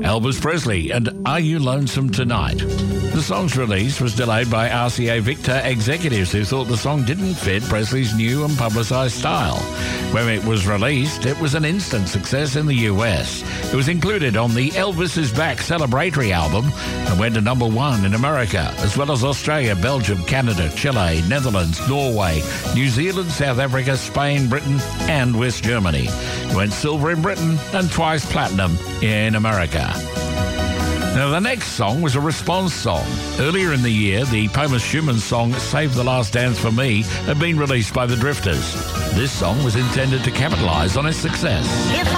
Elvis Presley and Are You Lonesome Tonight? The song's release was delayed by RCA Victor executives who thought the song didn't fit Presley's new and publicised style. When it was released, it was an instant success in the US. It was included on the Elvis Is Back celebratory album and went to number 1 in America, as well as Australia, Belgium, Canada, Chile, Netherlands, Norway, New Zealand, South Africa, Spain, Britain and West Germany. It went silver in Britain and twice platinum in America. Now, the next song was a response song. Earlier in the year, the Thomas Schumann song Save the Last Dance for Me had been released by the Drifters. This song was intended to capitalise on its success.